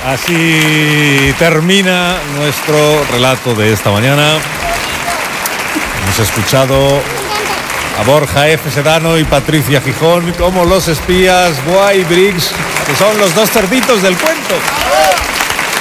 Así termina nuestro relato de esta mañana. Hemos escuchado a Borja F. Sedano y Patricia Gijón como los espías Boa y Briggs, que son los dos cerditos del cuento.